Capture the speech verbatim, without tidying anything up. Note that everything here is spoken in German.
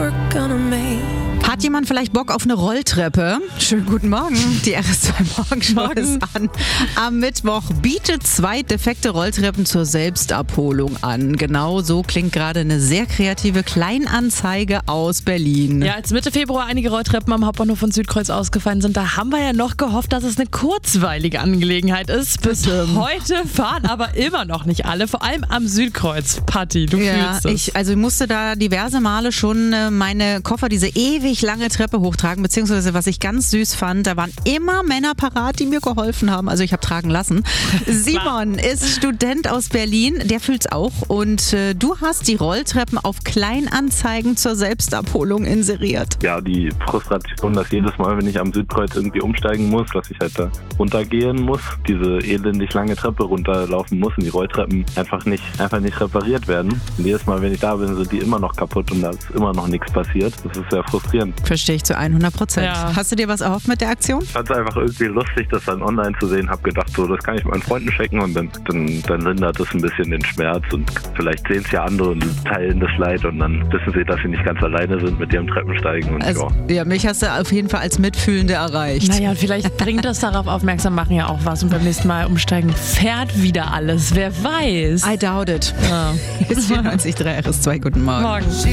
we're gonna make. Hat jemand vielleicht Bock auf eine Rolltreppe? Schönen guten Morgen. Die R S zwei Morgenshow ist an. Am Mittwoch bietet zwei defekte Rolltreppen zur Selbstabholung an. Genau so klingt gerade eine sehr kreative Kleinanzeige aus Berlin. Ja, als Mitte Februar einige Rolltreppen am Hauptbahnhof von Südkreuz ausgefallen sind, da haben wir ja noch gehofft, dass es eine kurzweilige Angelegenheit ist. Bis heute fahren aber immer noch nicht alle, vor allem am Südkreuz. Patti, du Ja, fühlst es. ich, also ich musste da diverse Male schon äh, meine Koffer, diese ewig lange Treppe hochtragen, beziehungsweise was ich ganz süß fand, da waren immer Männer parat, die mir geholfen haben. Also ich habe tragen lassen. Simon ist Student aus Berlin, der fühlt's auch und äh, du hast die Rolltreppen auf Kleinanzeigen zur Selbstabholung inseriert. Ja, die Frustration, dass jedes Mal, wenn ich am Südkreuz irgendwie umsteigen muss, dass ich halt da runtergehen muss, diese elendig lange Treppe runterlaufen muss und die Rolltreppen einfach nicht, einfach nicht repariert werden. Und jedes Mal, wenn ich da bin, sind die immer noch kaputt und da ist immer noch nichts passiert. Das ist sehr frustrierend. Verstehe ich zu hundert Prozent. Ja. Hast du dir was erhofft mit der Aktion? Ich fand es einfach irgendwie lustig, das dann online zu sehen. Hab gedacht, so, das kann ich meinen Freunden schenken und dann, dann, dann lindert es ein bisschen den Schmerz und vielleicht sehen es ja andere und teilen das Leid und dann wissen sie, dass sie nicht ganz alleine sind mit ihrem Treppensteigen und Also, ja. ja, mich hast du auf jeden Fall als Mitfühlende erreicht. Naja, vielleicht bringt das darauf aufmerksam machen ja auch was und beim nächsten Mal umsteigen fährt wieder alles. Wer weiß. I doubt it. Ja. Ist vierundneunzig Komma drei R S zwei, guten Morgen. Morgen.